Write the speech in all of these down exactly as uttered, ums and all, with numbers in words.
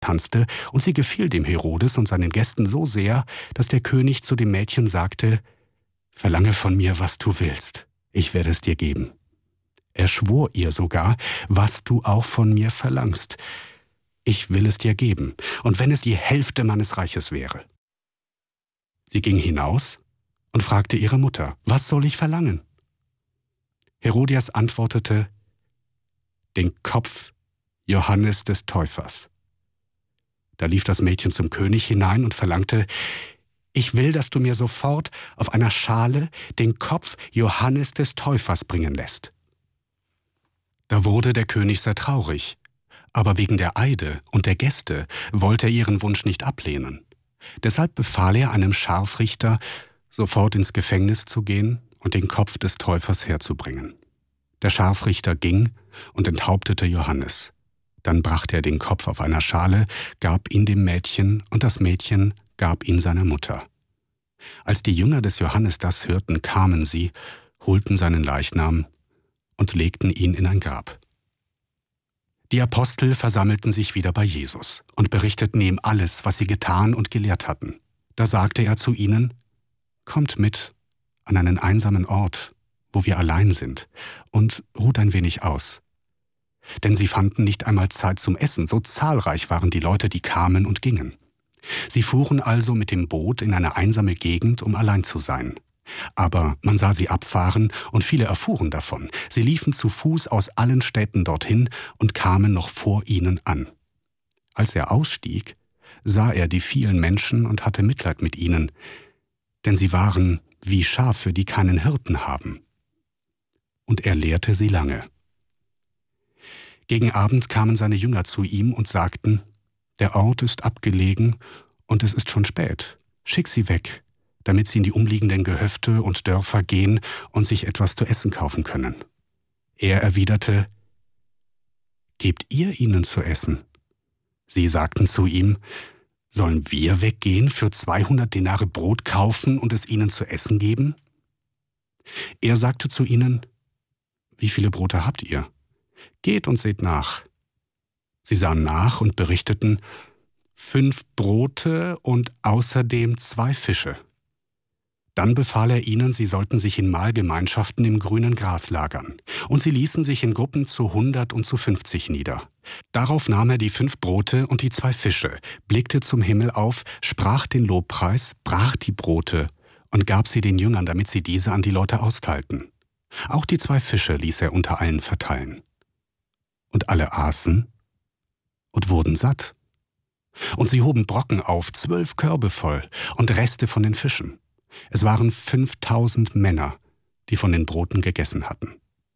tanzte, und sie gefiel dem Herodes und seinen Gästen so sehr, dass der König zu dem Mädchen sagte: »Verlange von mir, was du willst, ich werde es dir geben.« Er schwor ihr sogar: »Was du auch von mir verlangst, ich will es dir geben, und wenn es die Hälfte meines Reiches wäre.« Sie ging hinaus und fragte ihre Mutter: »Was soll ich verlangen?« Herodias antwortete: »Den Kopf Johannes des Täufers.« Da lief das Mädchen zum König hinein und verlangte: »Ich will, dass du mir sofort auf einer Schale den Kopf Johannes des Täufers bringen lässt.« Da wurde der König sehr traurig, aber wegen der Eide und der Gäste wollte er ihren Wunsch nicht ablehnen. Deshalb befahl er einem Scharfrichter, sofort ins Gefängnis zu gehen und den Kopf des Täufers herzubringen. Der Scharfrichter ging und enthauptete Johannes. Dann brachte er den Kopf auf einer Schale, gab ihn dem Mädchen, und das Mädchen gab ihn seiner Mutter. Als die Jünger des Johannes das hörten, kamen sie, holten seinen Leichnam und legten ihn in ein Grab. Die Apostel versammelten sich wieder bei Jesus und berichteten ihm alles, was sie getan und gelehrt hatten. Da sagte er zu ihnen: »Kommt mit an einen einsamen Ort, wo wir allein sind, und ruht ein wenig aus.« Denn sie fanden nicht einmal Zeit zum Essen, so zahlreich waren die Leute, die kamen und gingen. Sie fuhren also mit dem Boot in eine einsame Gegend, um allein zu sein. Aber man sah sie abfahren, und viele erfuhren davon. Sie liefen zu Fuß aus allen Städten dorthin und kamen noch vor ihnen an. Als er ausstieg, sah er die vielen Menschen und hatte Mitleid mit ihnen, denn sie waren wie Schafe, die keinen Hirten haben. Und er lehrte sie lange. Gegen Abend kamen seine Jünger zu ihm und sagten: »Der Ort ist abgelegen und es ist schon spät. Schick sie weg, damit sie in die umliegenden Gehöfte und Dörfer gehen und sich etwas zu essen kaufen können.« Er erwiderte: »Gebt ihr ihnen zu essen?« Sie sagten zu ihm: »Sollen wir weggehen, für zweihundert Denare Brot kaufen und es ihnen zu essen geben?« Er sagte zu ihnen: »Wie viele Brote habt ihr? Geht und seht nach.« Sie sahen nach und berichteten: »Fünf Brote und außerdem zwei Fische.« Dann befahl er ihnen, sie sollten sich in Mahlgemeinschaften im grünen Gras lagern. Und sie ließen sich in Gruppen zu hundert und zu fünfzig nieder. Darauf nahm er die fünf Brote und die zwei Fische, blickte zum Himmel auf, sprach den Lobpreis, brach die Brote und gab sie den Jüngern, damit sie diese an die Leute austeilten. Auch die zwei Fische ließ er unter allen verteilen. Und alle aßen und wurden satt. Und sie hoben Brocken auf, zwölf Körbe voll, und Reste von den Fischen. Es waren fünftausend Männer, die von den Broten gegessen hatten.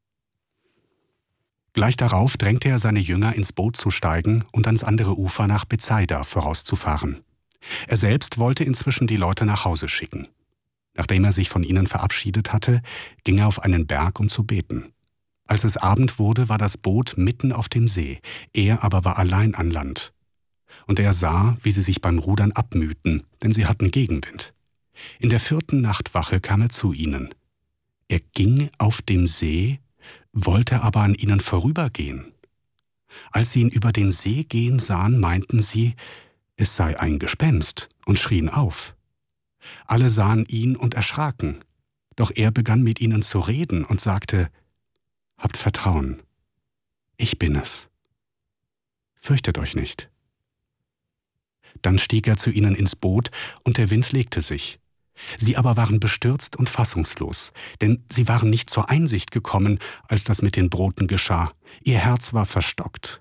Gleich darauf drängte er seine Jünger, ins Boot zu steigen und ans andere Ufer nach Bethsaida vorauszufahren. Er selbst wollte inzwischen die Leute nach Hause schicken. Nachdem er sich von ihnen verabschiedet hatte, ging er auf einen Berg, um zu beten. Als es Abend wurde, war das Boot mitten auf dem See, er aber war allein an Land. Und er sah, wie sie sich beim Rudern abmühten, denn sie hatten Gegenwind. In der vierten Nachtwache kam er zu ihnen. Er ging auf dem See, wollte aber an ihnen vorübergehen. Als sie ihn über den See gehen sahen, meinten sie, es sei ein Gespenst, und schrien auf. Alle sahen ihn und erschraken, doch er begann mit ihnen zu reden und sagte: »Habt Vertrauen, ich bin es. Fürchtet euch nicht.« Dann stieg er zu ihnen ins Boot, und der Wind legte sich. Sie aber waren bestürzt und fassungslos, denn sie waren nicht zur Einsicht gekommen, als das mit den Broten geschah. Ihr Herz war verstockt.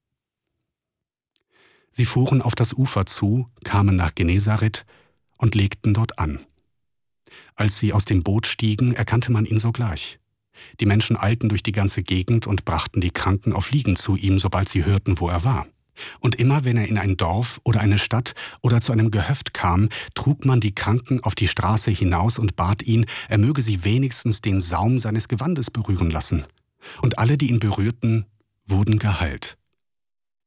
Sie fuhren auf das Ufer zu, kamen nach Genezareth und legten dort an. Als sie aus dem Boot stiegen, erkannte man ihn sogleich. Die Menschen eilten durch die ganze Gegend und brachten die Kranken auf Liegen zu ihm, sobald sie hörten, wo er war. Und immer, wenn er in ein Dorf oder eine Stadt oder zu einem Gehöft kam, trug man die Kranken auf die Straße hinaus und bat ihn, er möge sie wenigstens den Saum seines Gewandes berühren lassen. Und alle, die ihn berührten, wurden geheilt.